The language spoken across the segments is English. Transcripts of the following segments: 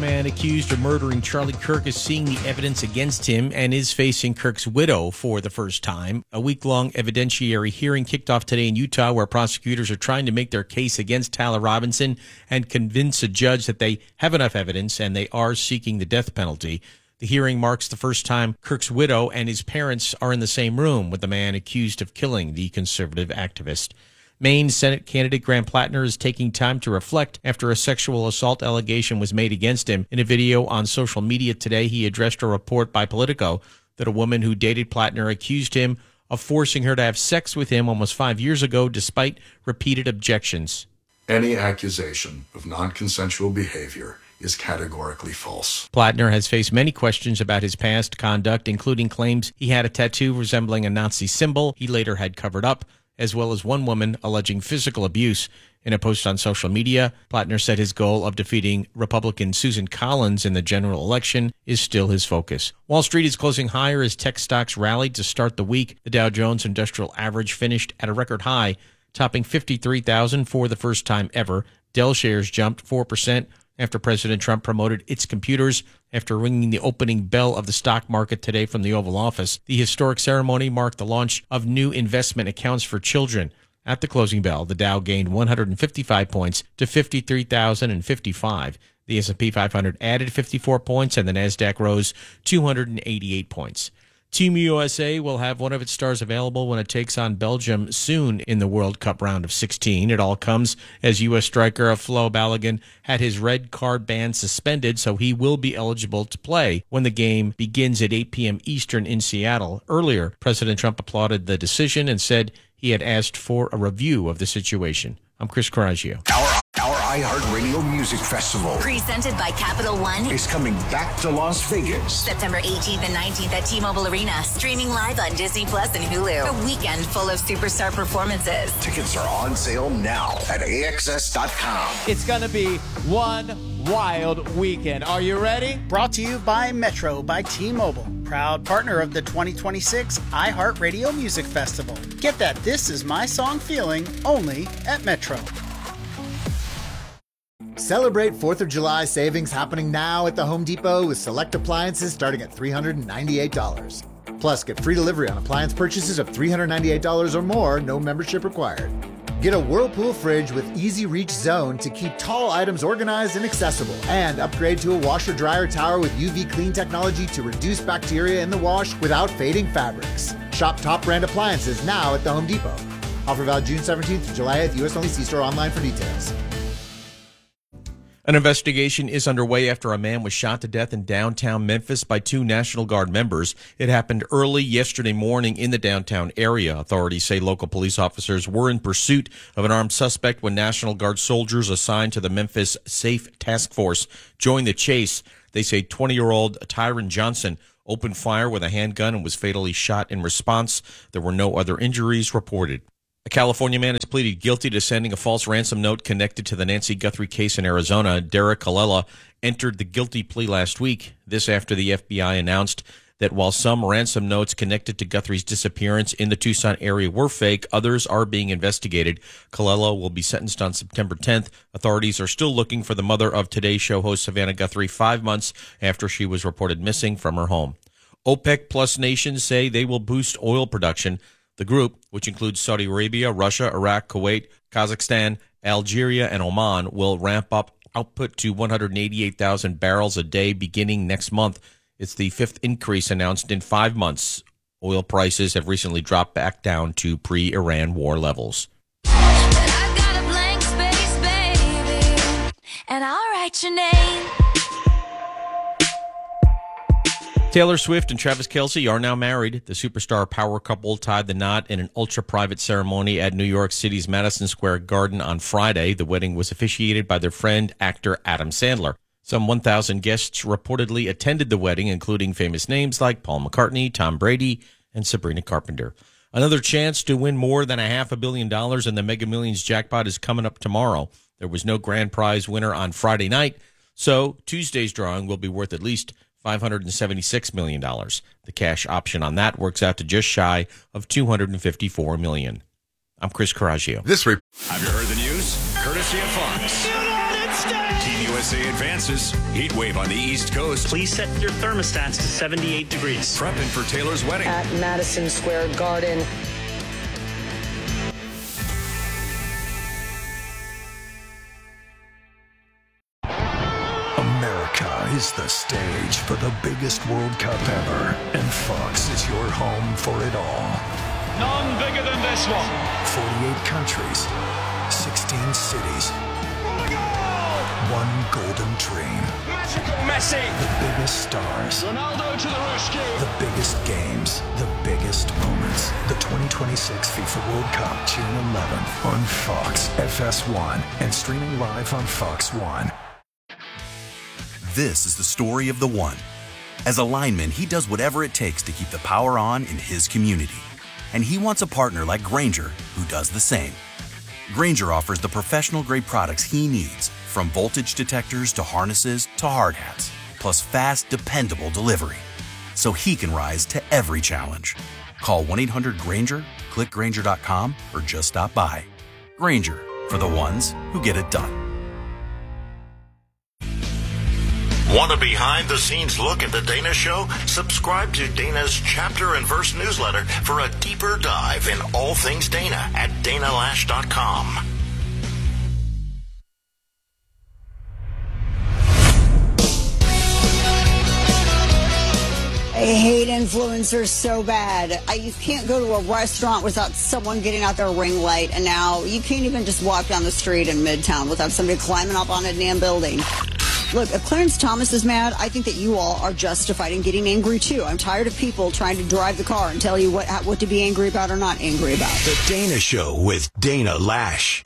man accused of murdering Charlie Kirk is seeing the evidence against him and is facing Kirk's widow for the first time. A week-long evidentiary hearing kicked off today in Utah, where prosecutors are trying to make their case against Tyler Robinson and convince a judge that they have enough evidence and they are seeking the death penalty. The hearing marks the first time Kirk's widow and his parents are in the same room with the man accused of killing the conservative activist. Maine Senate candidate Graham Plattner is taking time to reflect after a sexual assault allegation was made against him. In a video on social media today, he addressed a report by Politico that a woman who dated Plattner accused him of forcing her to have sex with him almost 5 years ago, despite repeated objections. Any accusation of non-consensual behavior is categorically false. Plattner has faced many questions about his past conduct, including claims he had a tattoo resembling a Nazi symbol he later had covered up, as well as one woman alleging physical abuse. In a post on social media, Plattner said his goal of defeating Republican Susan Collins in the general election is still his focus. Wall Street is closing higher as tech stocks rallied to start the week. The Dow Jones Industrial Average finished at a record high, topping 53,000 for the first time ever. Dell shares jumped 4% after President Trump promoted its computers after ringing the opening bell of the stock market today from the Oval Office. The historic ceremony marked the launch of new investment accounts for children. At the closing bell, the Dow gained 155 points to 53,055. The S&P 500 added 54 points, and the Nasdaq rose 288 points. Team USA will have one of its stars available when it takes on Belgium soon in the World Cup round of 16. It all comes as U.S. striker Flo Balogun had his red card ban suspended, so he will be eligible to play when the game begins at 8 p.m. Eastern in Seattle. Earlier, President Trump applauded the decision and said he had asked for a review of the situation. I'm Chris Coraggio. Our iHeartRadio Music Festival, presented by Capital One, is coming back to Las Vegas. September 18th and 19th at T-Mobile Arena. Streaming live on Disney Plus and Hulu. A weekend full of superstar performances. Tickets are on sale now at AXS.com. It's going to be one wild weekend. Are you ready? Brought to you by Metro by T-Mobile. Proud partner of the 2026 iHeartRadio Music Festival. Get that This Is My Song feeling only at Metro. Celebrate 4th of July savings happening now at the Home Depot with select appliances starting at $398. Plus, get free delivery on appliance purchases of $398 or more, no membership required. Get a Whirlpool fridge with Easy Reach Zone to keep tall items organized and accessible. And upgrade to a washer-dryer tower with UV clean technology to reduce bacteria in the wash without fading fabrics. Shop top brand appliances now at the Home Depot. Offer valid June 17th to July 8th. U.S. only. See store online for details. An investigation is underway after a man was shot to death in downtown Memphis by two National Guard members. It happened early yesterday morning in the downtown area. Authorities say local police officers were in pursuit of an armed suspect when National Guard soldiers assigned to the Memphis Safe Task Force joined the chase. They say 20-year-old Tyron Johnson opened fire with a handgun and was fatally shot in response. There were no other injuries reported. A California man has pleaded guilty to sending a false ransom note connected to the Nancy Guthrie case in Arizona. Derek Colella entered the guilty plea last week. This after the FBI announced that while some ransom notes connected to Guthrie's disappearance in the Tucson area were fake, others are being investigated. Colella will be sentenced on September 10th. Authorities are still looking for the mother of Today Show host Savannah Guthrie 5 months after she was reported missing from her home. OPEC Plus nations say they will boost oil production. The group, which includes Saudi Arabia, Russia, Iraq, Kuwait, Kazakhstan, Algeria, and Oman, will ramp up output to 188,000 barrels a day beginning next month. It's the fifth increase announced in 5 months. Oil prices have recently dropped back down to pre-Iran war levels. I got a blank space, baby, and I'll write your name. Taylor Swift and Travis Kelce are now married. The superstar power couple tied the knot in an ultra-private ceremony at New York City's Madison Square Garden on Friday. The wedding was officiated by their friend, actor Adam Sandler. Some 1,000 guests reportedly attended the wedding, including famous names like Paul McCartney, Tom Brady, and Sabrina Carpenter. Another chance to win more than $500 million in the Mega Millions jackpot is coming up tomorrow. There was no grand prize winner on Friday night, so Tuesday's drawing will be worth at least $576 million. The cash option on that works out to just shy of $254 million. I'm Chris Coraggio. Have you heard the news? Courtesy of Fox. Team USA USA advances. Heat wave on the East Coast. Please set your thermostats to 78 degrees. Prepping for Taylor's wedding. At Madison Square Garden. America is the stage for the biggest World Cup ever, and Fox is your home for it all. None bigger than this one. 48 countries, 16 cities, one golden dream. Magical Messi. The biggest stars. Ronaldo to the rescue. The biggest games, the biggest moments. The 2026 FIFA World Cup, June 11th on Fox, FS1, and streaming live on Fox One. This is the story of the one. As a lineman, he does whatever it takes to keep the power on in his community. And he wants a partner like Grainger who does the same. Grainger offers the professional-grade products he needs, from voltage detectors to harnesses to hard hats, plus fast, dependable delivery, so he can rise to every challenge. Call 1-800-GRAINGER, click Grainger.com, or just stop by. Grainger, for the ones who get it done. Want a behind-the-scenes look at The Dana Show? Subscribe to Dana's Chapter and Verse newsletter for a deeper dive in all things Dana at DanaLash.com. I hate influencers so bad. You can't go to a restaurant without someone getting out their ring light, and now you can't even just walk down the street in Midtown without somebody climbing up on a damn building. Look, if Clarence Thomas is mad, I think that you all are justified in getting angry, too. I'm tired of people trying to drive the car and tell you what to be angry about or not angry about. The Dana Show with Dana Lash.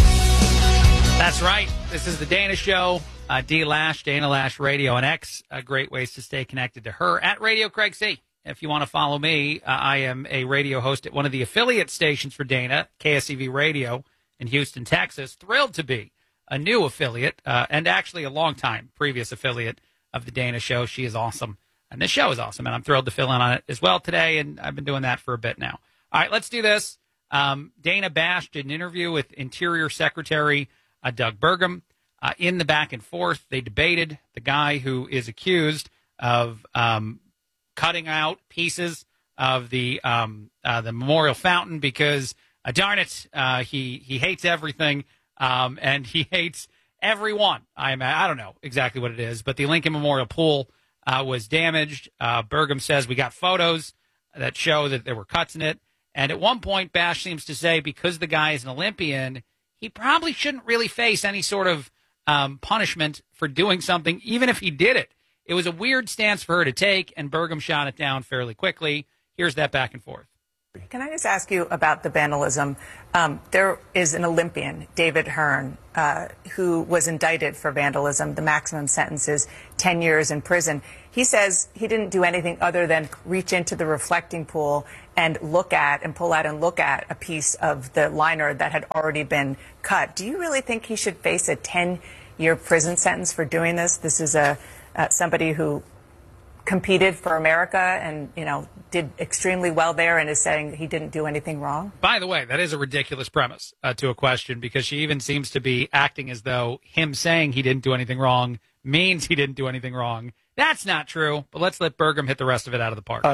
That's right. This is The Dana Show. D Lash, Dana Lash Radio, and X. Great ways to stay connected to her at Radio Craig C. If you want to follow me, I am a radio host at one of the affiliate stations for Dana, KSEV Radio in Houston, Texas. Thrilled to be a new affiliate, and actually a long-time previous affiliate of The Dana Show. She is awesome, and this show is awesome, and I'm thrilled to fill in on it as well today, and I've been doing that for a bit now. All right, let's do this. Dana Bash did an interview with Interior Secretary Doug Burgum. In the back and forth, they debated the guy who is accused of cutting out pieces of the memorial fountain because, darn it, he hates everything. And he hates everyone. I don't know exactly what it is, but the Lincoln Memorial Pool was damaged. Burgum says we got photos that show that there were cuts in it. And at one point, Bash seems to say because the guy is an Olympian, he probably shouldn't really face any sort of punishment for doing something, even if he did it. It was a weird stance for her to take, and Burgum shot it down fairly quickly. Here's that back and forth. Can I just ask you about the vandalism? There is an Olympian, David Hearn, who was indicted for vandalism. The maximum sentence is 10 years in prison. He says he didn't do anything other than reach into the reflecting pool and pull out and look at a piece of the liner that had already been cut. Do you really think he should face a 10-year prison sentence for doing this? This is somebody who competed for America and, did extremely well there and is saying he didn't do anything wrong? By the way, that is a ridiculous premise to a question, because she even seems to be acting as though him saying he didn't do anything wrong means he didn't do anything wrong. That's not true, but let's let Burgum hit the rest of it out of the park.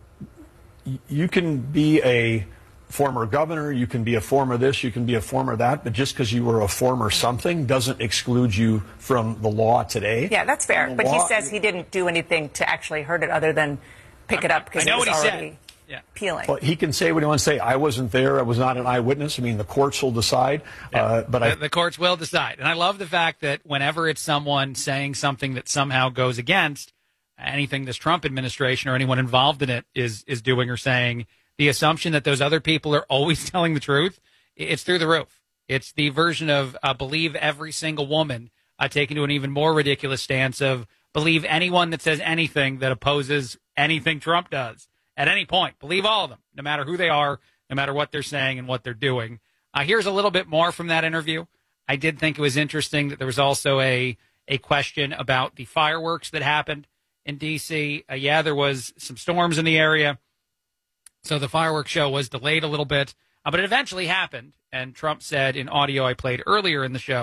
You can be a former governor, you can be a former this, you can be a former that, but just because you were a former something doesn't exclude you from the law today. Yeah, that's fair. But he says he didn't do anything to actually hurt it other than pick it up because it was already peeling. Well, he can say what he wants to say. I wasn't there. I was not an eyewitness. I mean, the courts will decide. But the courts will decide. And I love the fact that whenever it's someone saying something that somehow goes against anything this Trump administration or anyone involved in it is doing or saying, the assumption that those other people are always telling the truth, it's through the roof. It's the version of believe every single woman, taken to an even more ridiculous stance of believe anyone that says anything that opposes anything Trump does at any point. Believe all of them, no matter who they are, no matter what they're saying and what they're doing. Here's a little bit more from that interview. I did think it was interesting that there was also a question about the fireworks that happened in D.C. There was some storms in the area, so the fireworks show was delayed a little bit, but it eventually happened. And Trump said in audio I played earlier in the show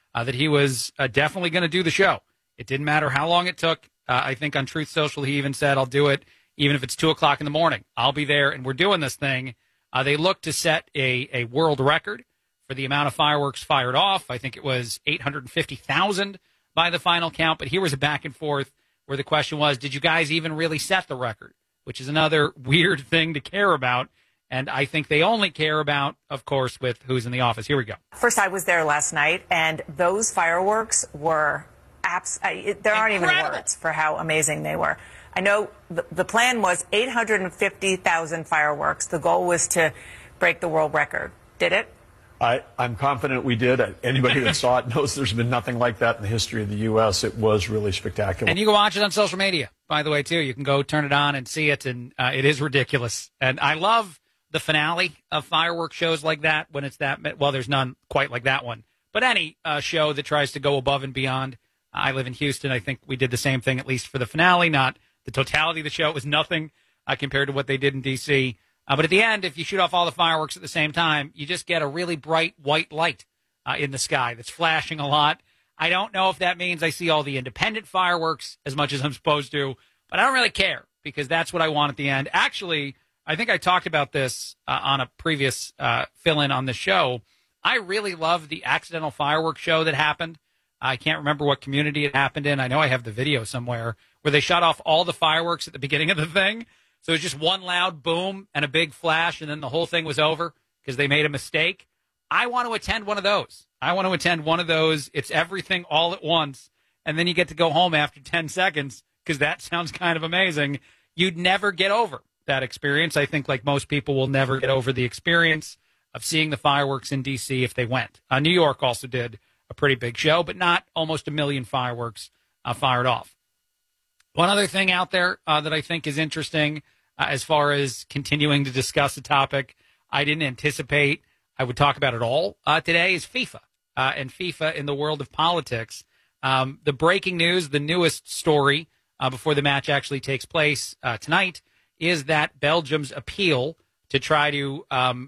that he was definitely going to do the show. It didn't matter how long it took. I think on Truth Social, he even said, I'll do it even if it's 2 o'clock in the morning. I'll be there, and we're doing this thing. They look to set a world record for the amount of fireworks fired off. I think it was 850,000 by the final count. But here was a back and forth where the question was, did you guys even really set the record? Which is another weird thing to care about. And I think they only care about, of course, with who's in the office. Here we go. First, I was there last night, and those fireworks were there aren't even words for how amazing they were. I know the plan was 850,000 fireworks. The goal was to break the world record. Did it? I'm confident we did. Anybody that saw it knows there's been nothing like that in the history of the U.S. It was really spectacular. And you can watch it on social media, by the way, too. You can go turn it on and see it, and it is ridiculous. And I love the finale of fireworks shows like that when it's that, well, there's none quite like that one. But any show that tries to go above and beyond. I live in Houston. I think we did the same thing, at least for the finale, not the totality of the show. It was nothing compared to what they did in D.C., but at the end, if you shoot off all the fireworks at the same time, you just get a really bright white light in the sky that's flashing a lot. I don't know if that means I see all the independent fireworks as much as I'm supposed to, but I don't really care because that's what I want at the end. Actually, I think I talked about this on a previous fill-in on the show. I really love the accidental fireworks show that happened. I can't remember what community it happened in. I know I have the video somewhere where they shot off all the fireworks at the beginning of the thing. So it was just one loud boom and a big flash, and then the whole thing was over because they made a mistake. I want to attend one of those. It's everything all at once, and then you get to go home after 10 seconds because that sounds kind of amazing. You'd never get over that experience. I think, like most people, will never get over the experience of seeing the fireworks in D.C. if they went. New York also did a pretty big show, but not almost 1 million fireworks fired off. One other thing out there that I think is interesting as far as continuing to discuss a topic I didn't anticipate I would talk about at all today is FIFA. And FIFA in the world of politics. The breaking news, the newest story before the match actually takes place tonight is that Belgium's appeal to try to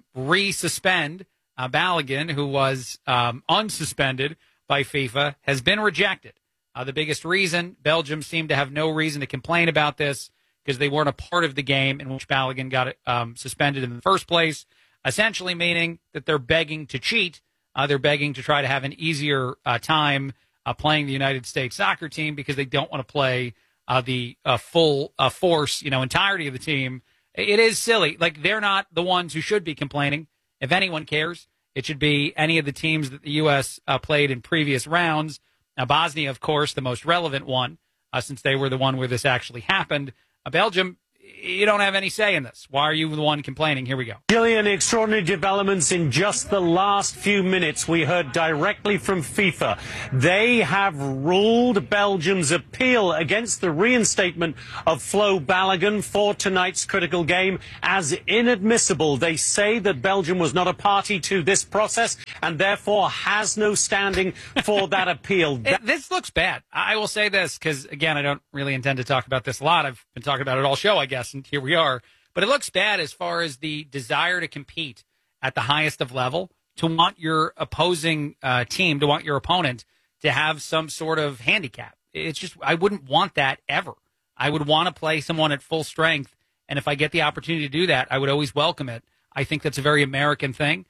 resuspend Balogun, who was unsuspended by FIFA, has been rejected. The biggest reason, Belgium seemed to have no reason to complain about this because they weren't a part of the game in which Balogun got suspended in the first place, essentially meaning that they're begging to cheat. They're begging to try to have an easier time playing the United States soccer team because they don't want to play the full force, entirety of the team. It is silly. Like, they're not the ones who should be complaining. If anyone cares, it should be any of the teams that the U.S. Played in previous rounds. Now, Bosnia, of course, the most relevant one, since they were the one where this actually happened. Belgium, you don't have any say in this. Why are you the one complaining? Here we go. Gillian, extraordinary developments in just the last few minutes. We heard directly from FIFA. They have ruled Belgium's appeal against the reinstatement of Flo Balogun for tonight's critical game as inadmissible. They say that Belgium was not a party to this process and therefore has no standing for that appeal. This looks bad. I will say this because, again, I don't really intend to talk about this a lot. I've been talking about it all show, I guess, and here we are. But it looks bad as far as the desire to compete at the highest of level, to want your opposing team, to want your opponent to have some sort of handicap. It's just, I wouldn't want that ever. I would want to play someone at full strength, and if I get the opportunity to do that, I would always welcome it. I think that's a very American thing.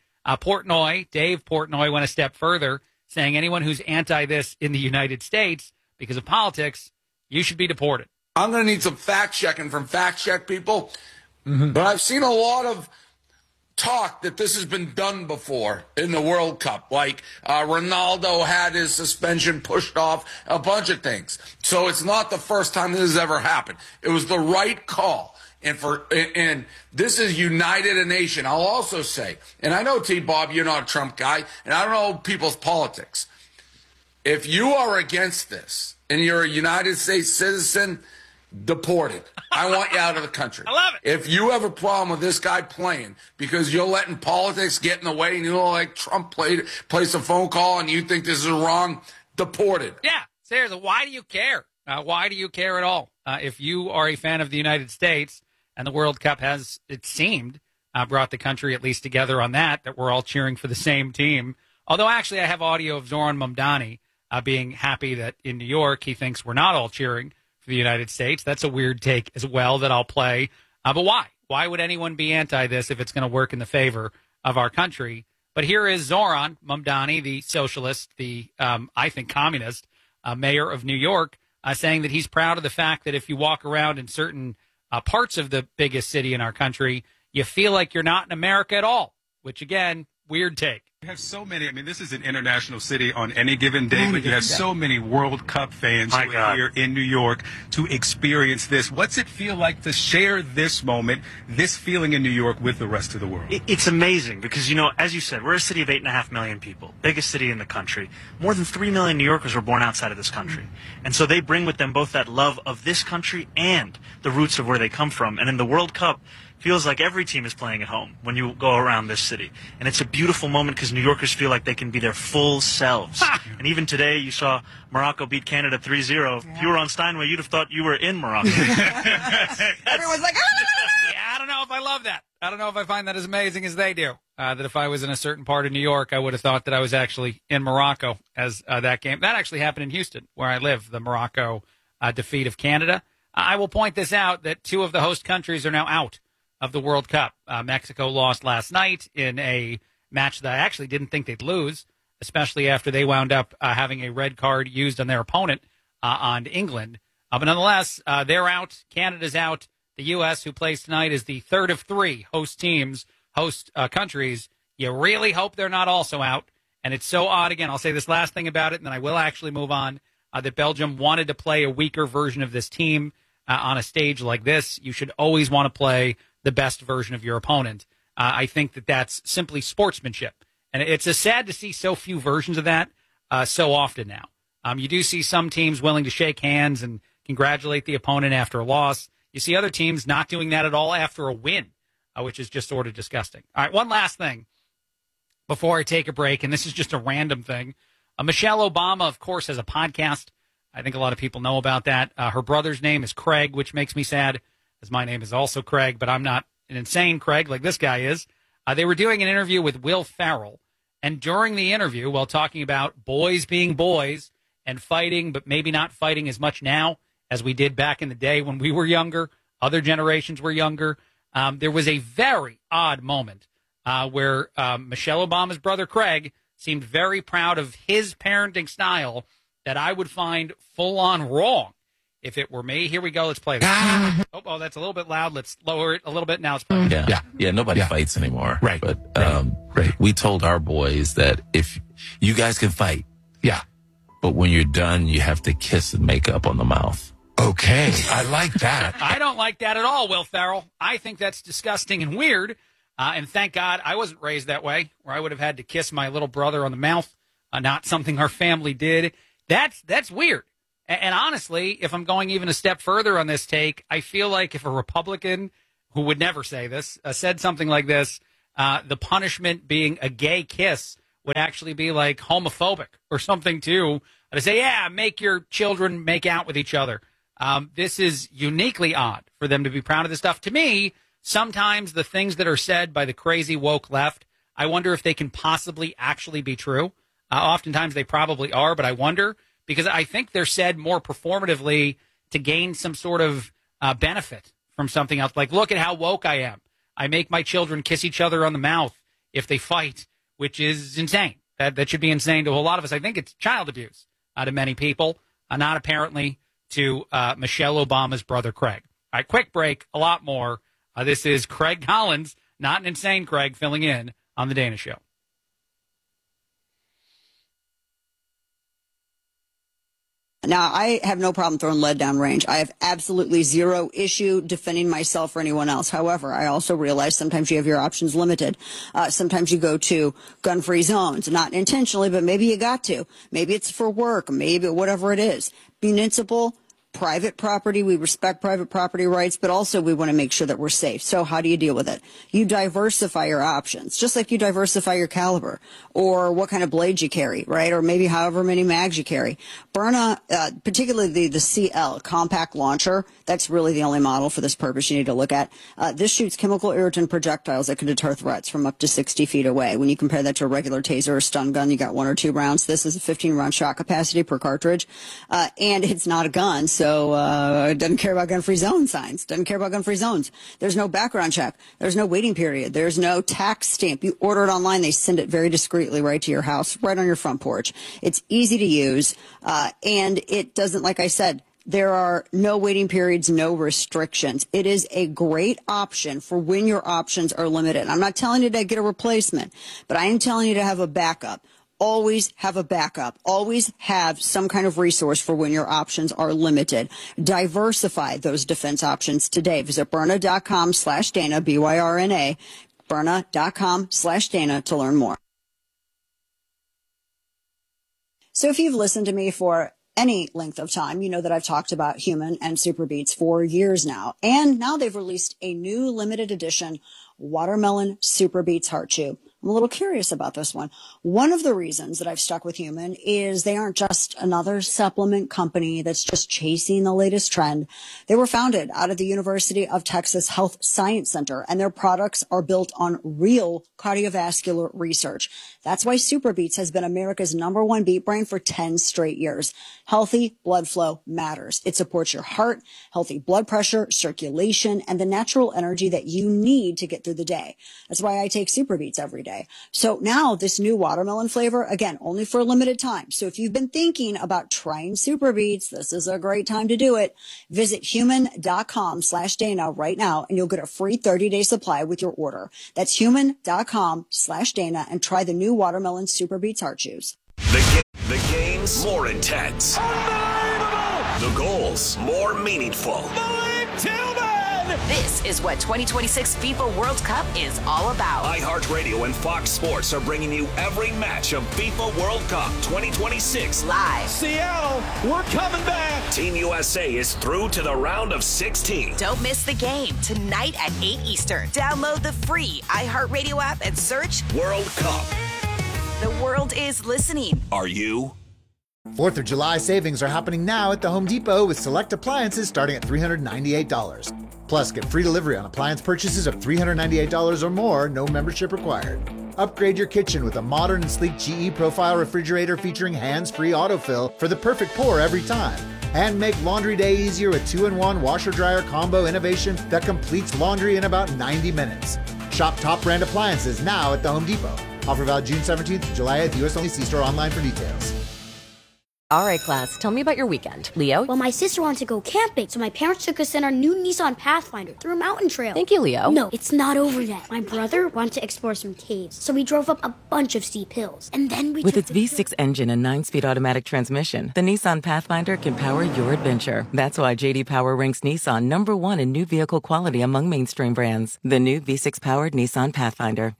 Dave Portnoy went a step further, saying anyone who's anti this in the United States because of politics, you should be deported. I'm going to need some fact checking from fact check people. But I've seen a lot of talk that this has been done before in the World Cup. Like Ronaldo had his suspension pushed off, a bunch of things. So it's not the first time this has ever happened. It was the right call. And this is united a nation. I'll also say, and I know, T-Bob, you're not a Trump guy, and I don't know people's politics. If you are against this and you're a United States citizen, deported. I want you out of the country. I love it. If you have a problem with this guy playing because you're letting politics get in the way and you don't like Trump plays a phone call and you think this is wrong, deported. Yeah, seriously, why do you care? Why do you care at all? If you are a fan of the United States and the World Cup has, it seemed, brought the country at least together on that we're all cheering for the same team. Although, actually, I have audio of Zoran Mamdani being happy that in New York he thinks we're not all cheering for the United States. That's a weird take as well that I'll play. But why? Why would anyone be anti this if it's going to work in the favor of our country? But here is Zoran Mamdani, the socialist, the, I think, communist mayor of New York, saying that he's proud of the fact that if you walk around in certain parts of the biggest city in our country, you feel like you're not in America at all, which, again, weird take. You have so many. I mean, this is an international city on any given day, but you have so many World Cup fans who are here in New York to experience this. What's it feel like to share this moment, this feeling in New York with the rest of the world? It's amazing because, you know, as you said, we're a city of 8.5 million people, biggest city in the country. More than 3 million New Yorkers were born outside of this country. And so they bring with them both that love of this country and the roots of where they come from. And in the World Cup, feels like every team is playing at home when you go around this city. And it's a beautiful moment because New Yorkers feel like they can be their full selves. And even today, you saw Morocco beat Canada 3-0. If you were on Steinway, you'd have thought you were in Morocco. Everyone's like, yeah, I don't know if I love that. I don't know if I find that as amazing as they do. That if I was in a certain part of New York, I would have thought that I was actually in Morocco as that game. That actually happened in Houston, where I live, the Morocco defeat of Canada. I will point this out that 2 of the host countries are now out of the World Cup. Mexico lost last night in a match that I actually didn't think they'd lose, especially after they wound up having a red card used on their opponent on England. But nonetheless, they're out. Canada's out. The U.S., who plays tonight, is the third of 3 host teams, host countries. You really hope they're not also out. And it's so odd. Again, I'll say this last thing about it, and then I will actually move on, that Belgium wanted to play a weaker version of this team on a stage like this. You should always want to play the best version of your opponent. I think that that's simply sportsmanship. And it's sad to see so few versions of that so often now. You do see some teams willing to shake hands and congratulate the opponent after a loss. You see other teams not doing that at all after a win, which is just sort of disgusting. All right, one last thing before I take a break, and this is just a random thing. Michelle Obama, of course, has a podcast. I think a lot of people know about that. Her brother's name is Craig, which makes me sad, as my name is also Craig, but I'm not an insane Craig like this guy is. They were doing an interview with Will Ferrell, and during the interview, while talking about boys being boys and fighting, but maybe not fighting as much now as we did back in the day when we were younger, other generations were younger, there was a very odd moment where Michelle Obama's brother Craig seemed very proud of his parenting style that I would find full-on wrong if it were me. Here we go. Let's play this. Oh, that's a little bit loud. Let's lower it a little bit. Now it's playing. Yeah, nobody fights anymore. Right. But we told our boys that if you guys can fight, but when you're done, you have to kiss and make up on the mouth. Okay, I like that. I don't like that at all, Will Ferrell. I think that's disgusting and weird. And thank God I wasn't raised that way, where I would have had to kiss my little brother on the mouth. Not something our family did. That's weird. And honestly, if I'm going even a step further on this take, I feel like if a Republican, who would never say this, said something like this, the punishment being a gay kiss would actually be like homophobic or something too. To say, make your children make out with each other. This is uniquely odd for them to be proud of this stuff. To me, sometimes the things that are said by the crazy woke left, I wonder if they can possibly actually be true. Oftentimes they probably are, but I wonder, because I think they're said more performatively to gain some sort of benefit from something else. Like, look at how woke I am. I make my children kiss each other on the mouth if they fight, which is insane. That should be insane to a lot of us. I think it's child abuse to many people, not apparently to Michelle Obama's brother, Craig. All right, quick break, a lot more. This is Craig Collins, not an insane Craig, filling in on The Dana Show. Now, I have no problem throwing lead down range. I have absolutely zero issue defending myself or anyone else. However, I also realize sometimes you have your options limited. Sometimes you go to gun-free zones, not intentionally, but maybe you got to. Maybe it's for work, maybe whatever it is. Municipal, private property. We respect private property rights, but also we want to make sure that we're safe. So how do you deal with it? You diversify your options, just like you diversify your caliber or what kind of blades you carry, right? Or maybe however many mags you carry. Byrna, particularly the CL, compact launcher, that's really the only model for this purpose you need to look at. This shoots chemical irritant projectiles that can deter threats from up to 60 feet away. When you compare that to a regular taser or stun gun, you got 1 or 2 rounds. This is a 15-round shot capacity per cartridge, and it's not a gun, so it doesn't care about gun-free zone signs, doesn't care about gun-free zones. There's no background check. There's no waiting period. There's no tax stamp. You order it online, they send it very discreetly right to your house, right on your front porch. It's easy to use, and it doesn't, like I said, there are no waiting periods, no restrictions. It is a great option for when your options are limited. I'm not telling you to get a replacement, but I am telling you to have a backup. Always have a backup. Always have some kind of resource for when your options are limited. Diversify those defense options today. Visit Byrna.com/Dana, Byrna, Byrna.com/Dana to learn more. So if you've listened to me for any length of time, you know that I've talked about Human and Super Beets for years now. And now they've released a new limited edition Watermelon Super Beets Heart Chew. I'm a little curious about this one. One of the reasons that I've stuck with Human is they aren't just another supplement company that's just chasing the latest trend. They were founded out of the University of Texas Health Science Center, and their products are built on real cardiovascular research. That's why Super Beets has been America's #1 beet brand for 10 straight years. Healthy blood flow matters. It supports your heart, healthy blood pressure, circulation, and the natural energy that you need to get through the day. That's why I take Super Beets every day. So now this new watermelon flavor, again, only for a limited time. So if you've been thinking about trying Super Beets, this is a great time to do it. Visit human.com/Dana right now, and you'll get a free 30-day supply with your order. That's human.com/Dana, and try the new watermelon Super Beets Heart Chews. The game's more intense. The goals more meaningful. This is what 2026 FIFA World Cup is all about. iHeartRadio and Fox Sports are bringing you every match of FIFA World Cup 2026 live. Seattle, we're coming back. Team USA is through to the round of 16. Don't miss the game tonight at 8 Eastern. Download the free iHeartRadio app and search World Cup. The world is listening. Are you? 4th of July savings are happening now at the Home Depot with select appliances starting at $398. Plus, get free delivery on appliance purchases of $398 or more, no membership required. Upgrade your kitchen with a modern and sleek GE Profile refrigerator featuring hands-free autofill for the perfect pour every time. And make laundry day easier with 2-in-1 washer-dryer combo innovation that completes laundry in about 90 minutes. Shop top brand appliances now at the Home Depot. Offer valid June 17th to July 8th, U.S. only. See store online for details. All right, class, tell me about your weekend. Leo? Well, my sister wanted to go camping, so my parents took us in our new Nissan Pathfinder through a mountain trail. Thank you, Leo. No, it's not over yet. My brother wanted to explore some caves, so we drove up a bunch of steep hills. And then we With its V6 engine and 9-speed automatic transmission, the Nissan Pathfinder can power your adventure. That's why J.D. Power ranks Nissan #1 in new vehicle quality among mainstream brands. The new V6-powered Nissan Pathfinder.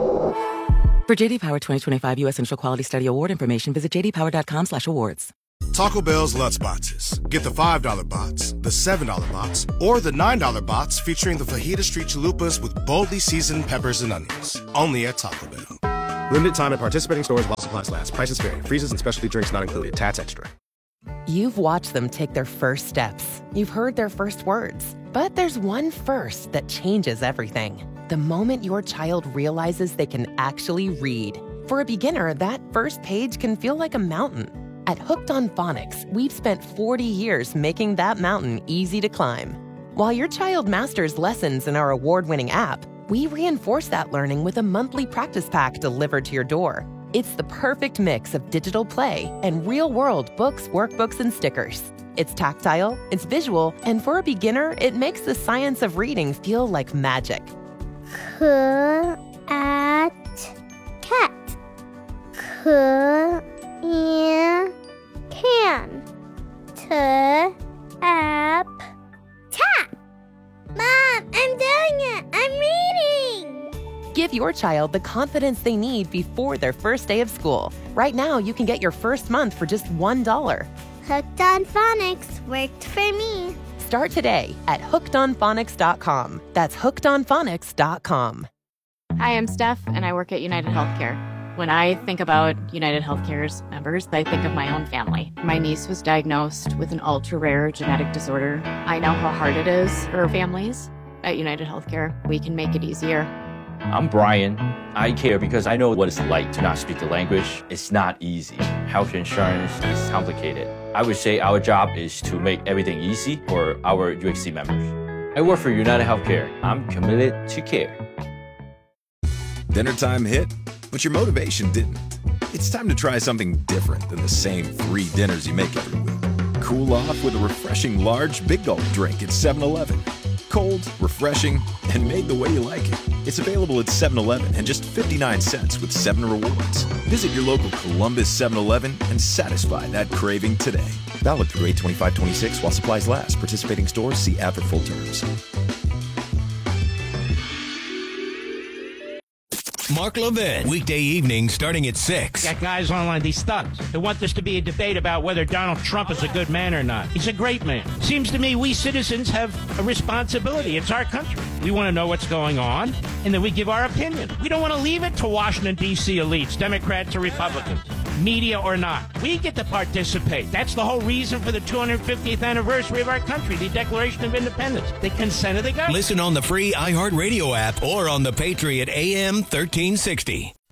For J.D. Power 2025 U.S. Central Quality Study Award information, visit jdpower.com/awards. Taco Bell's Lutz Boxes. Get the $5 box, the $7 box, or the $9 box featuring the Fajita Street Chalupas with boldly seasoned peppers and onions. Only at Taco Bell. Limited time at participating stores while supplies last. Prices vary. Freezes and specialty drinks not included. Tats extra. You've watched them take their first steps. You've heard their first words. But there's one first that changes everything. The moment your child realizes they can actually read. For a beginner, that first page can feel like a mountain. At Hooked on Phonics, we've spent 40 years making that mountain easy to climb. While your child masters lessons in our award-winning app, we reinforce that learning with a monthly practice pack delivered to your door. It's the perfect mix of digital play and real-world books, workbooks, and stickers. It's tactile, it's visual, and for a beginner, it makes the science of reading feel like magic. Cat. Can. Tap. Tap. Mom, I'm doing it. I'm reading. Give your child the confidence they need before their first day of school. Right now, you can get your first month for just $1. Hooked on Phonics worked for me. Start today at hookedonphonics.com. That's hookedonphonics.com. Hi, I'm Steph, and I work at United Healthcare. When I think about United Healthcare's members, I think of my own family. My niece was diagnosed with an ultra-rare genetic disorder. I know how hard it is for families. At United Healthcare, we can make it easier. I'm Brian. I care because I know what it's like to not speak the language. It's not easy. Health insurance is complicated. I would say our job is to make everything easy for our UHC members. I work for United Healthcare. I'm committed to care. Dinner time hit, but your motivation didn't. It's time to try something different than the same 3 dinners you make every week. Cool off with a refreshing large Big Gulp drink at 7-Eleven. Cold, refreshing, and made the way you like it. It's available at 7-Eleven and just 59 cents with 7 rewards. Visit your local Columbus 7-Eleven and satisfy that craving today. Valid through 8/25/26 while supplies last. Participating stores see ad for full terms. Mark Levin, weekday evening starting at 6. Got guys online, these thugs. They want this to be a debate about whether Donald Trump is a good man or not. He's a great man. Seems to me we citizens have a responsibility. It's our country. We want to know what's going on, and then we give our opinion. We don't want to leave it to Washington, D.C. elites, Democrats or Republicans, media or not. We get to participate. That's the whole reason for the 250th anniversary of our country, the Declaration of Independence, the consent of the government. Listen on the free iHeartRadio app or on the Patriot AM 1360.